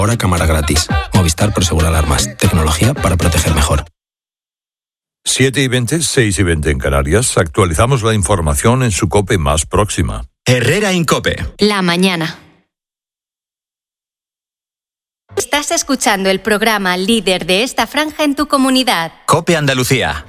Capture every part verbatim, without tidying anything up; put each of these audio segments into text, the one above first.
Ahora cámara gratis. Movistar Prosegur Alarmas. Tecnología para proteger mejor. siete y veinte, seis y veinte en Canarias. Actualizamos la información en su COPE más próxima. Herrera Incope. La mañana. Estás escuchando el programa líder de esta franja en tu comunidad. COPE Andalucía.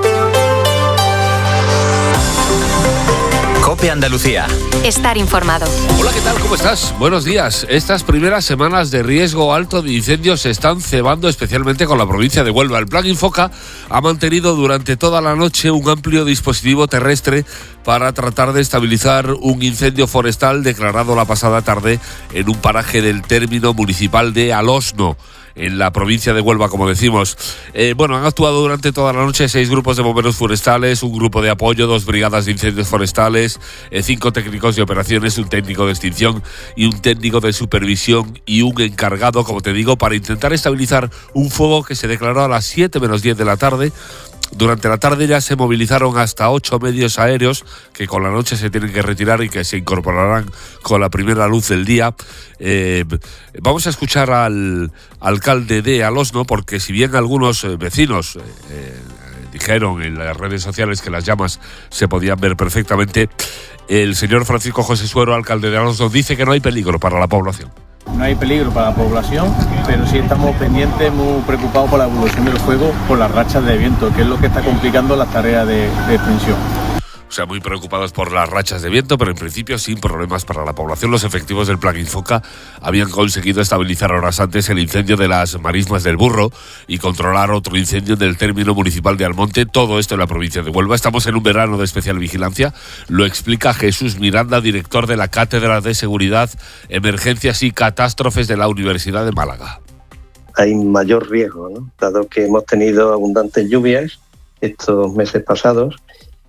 COPE Andalucía. Estar informado. Hola, ¿qué tal? ¿Cómo estás? Buenos días. Estas primeras semanas de riesgo alto de incendios se están cebando especialmente con la provincia de Huelva. El Plan Infoca ha mantenido durante toda la noche un amplio dispositivo terrestre para tratar de estabilizar un incendio forestal declarado la pasada tarde en un paraje del término municipal de Alosno, en la provincia de Huelva, como decimos. Eh, bueno, han actuado durante toda la noche seis grupos de bomberos forestales, un grupo de apoyo, dos brigadas de incendios forestales, eh, cinco técnicos de operaciones, un técnico de extinción y un técnico de supervisión y un encargado, como te digo, para intentar estabilizar un fuego que se declaró a las siete menos diez de la tarde. Durante la tarde ya se movilizaron hasta ocho medios aéreos que con la noche se tienen que retirar y que se incorporarán con la primera luz del día. Eh, vamos a escuchar al alcalde de Alosno, porque si bien algunos eh, vecinos eh, eh, dijeron en las redes sociales que las llamas se podían ver perfectamente, el señor Francisco José Suero, alcalde de Alosno, dice que no hay peligro para la población. No hay peligro para la población, pero sí estamos pendientes, muy preocupados por la evolución del fuego, por las rachas de viento, que es lo que está complicando las tareas de, de extinción. O sea, muy preocupados por las rachas de viento, pero en principio sin problemas para la población. Los efectivos del Plan Infoca habían conseguido estabilizar horas antes el incendio de las marismas del Burro y controlar otro incendio en el término municipal de Almonte, todo esto en la provincia de Huelva. Estamos en un verano de especial vigilancia, lo explica Jesús Miranda, director de la Cátedra de Seguridad, Emergencias y Catástrofes de la Universidad de Málaga. Hay mayor riesgo, ¿no? Dado que hemos tenido abundantes lluvias estos meses pasados,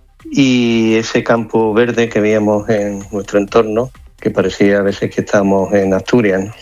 y ese campo verde que veíamos en nuestro entorno, que parecía a veces que estábamos en Asturias, ¿no?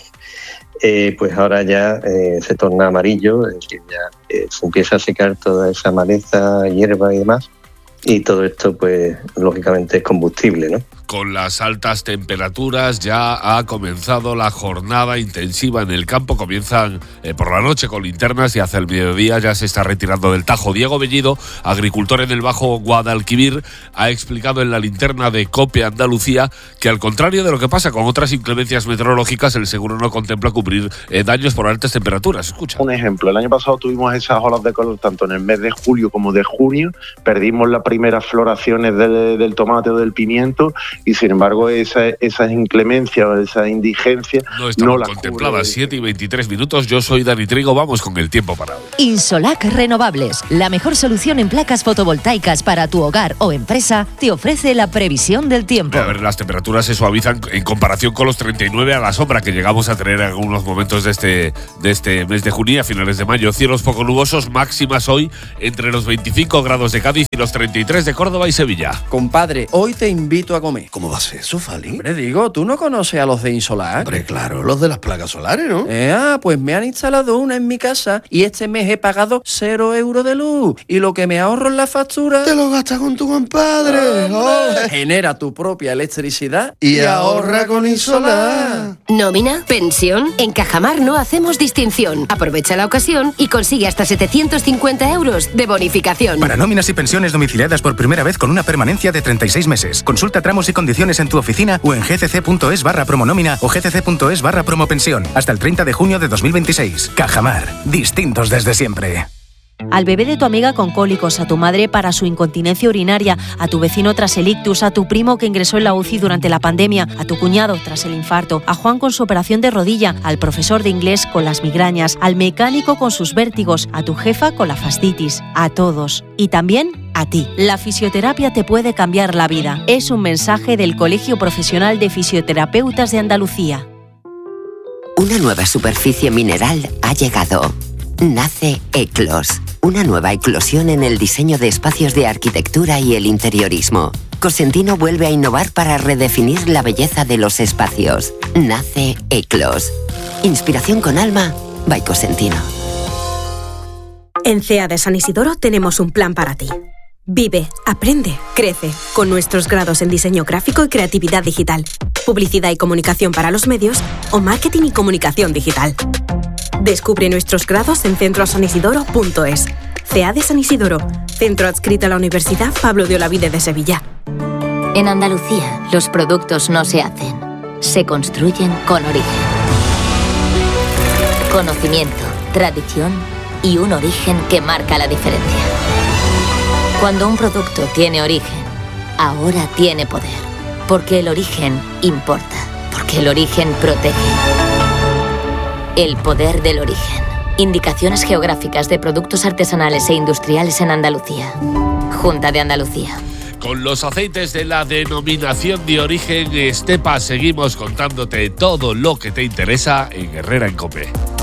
eh, pues ahora ya eh, se torna amarillo, es decir, ya eh, se empieza a secar toda esa maleza, hierba y demás, y todo esto pues lógicamente es combustible, ¿no? Con las altas temperaturas ya ha comenzado la jornada intensiva en el campo. Comienzan eh, por la noche con linternas y hacia el mediodía ya se está retirando del Tajo. Diego Bellido, agricultor en el Bajo Guadalquivir, ha explicado en la linterna de COPE Andalucía que, al contrario de lo que pasa con otras inclemencias meteorológicas, el seguro no contempla cubrir eh, daños por altas temperaturas. Escucha. Un ejemplo, el año pasado tuvimos esas olas de calor tanto en el mes de julio como de junio, perdimos las primeras floraciones de, del tomate o del pimiento, y sin embargo esa, esas inclemencias o esa indigencia no están no contempladas. siete y veintitrés minutos, yo soy Dani Trigo, vamos con el tiempo para hoy. Insolac Renovables, la mejor solución en placas fotovoltaicas para tu hogar o empresa, te ofrece la previsión del tiempo. A ver, las temperaturas se suavizan en comparación con los treinta y nueve a la sombra que llegamos a tener en algunos momentos de este, de este mes de junio, a finales de mayo. Cielos poco nubosos, máximas hoy entre los veinticinco grados de Cádiz y los treinta y tres de Córdoba y Sevilla. Compadre, hoy te invito a comer. ¿Cómo va a ser eso, Fali? Hombre, digo, ¿tú no conoces a los de Insolac? Hombre, claro, los de las placas solares, ¿no? Eh, ah, pues me han instalado una en mi casa y este mes he pagado cero euros de luz. Y lo que me ahorro en la factura... ¡Te lo gastas con tu compadre! Oh, genera tu propia electricidad y, y ahorra con Insolac. ¿Nómina? ¿Pensión? En Cajamar no hacemos distinción. Aprovecha la ocasión y consigue hasta setecientos cincuenta euros de bonificación. Para nóminas y pensiones domiciliadas por primera vez con una permanencia de treinta y seis meses. Consulta tramos y condiciones en tu oficina o en gcc.es barra promonómina o gcc.es barra promopensión. Hasta el treinta de junio de dos mil veintiséis. Cajamar. Distintos desde siempre. Al bebé de tu amiga con cólicos, a tu madre para su incontinencia urinaria, a tu vecino tras el ictus, a tu primo que ingresó en la U C I durante la pandemia, a tu cuñado tras el infarto, a Juan con su operación de rodilla, al profesor de inglés con las migrañas, al mecánico con sus vértigos, a tu jefa con la fascitis, a todos. Y también a ti. La fisioterapia te puede cambiar la vida. Es un mensaje del Colegio Profesional de Fisioterapeutas de Andalucía. Una nueva superficie mineral ha llegado. Nace Eclos, una nueva eclosión en el diseño de espacios de arquitectura y el interiorismo. Cosentino vuelve a innovar para redefinir la belleza de los espacios. Nace Eclos. Inspiración con alma, by Cosentino. En C E A de San Isidoro tenemos un plan para ti. Vive, aprende, crece, con nuestros grados en diseño gráfico y creatividad digital. publicidad y comunicación para los medios o marketing y comunicación digital. Descubre nuestros grados en centro san isidoro punto es. C A de San Isidoro, centro adscrito a la Universidad Pablo de Olavide de Sevilla. En Andalucía, los productos no se hacen, se construyen con origen. Conocimiento, tradición y un origen que marca la diferencia. Cuando un producto tiene origen, ahora tiene poder. Porque el origen importa. Porque el origen protege. El poder del origen. Indicaciones geográficas de productos artesanales e industriales en Andalucía. Junta de Andalucía. Con los aceites de la denominación de origen Estepa seguimos contándote todo lo que te interesa en Herrera en COPE.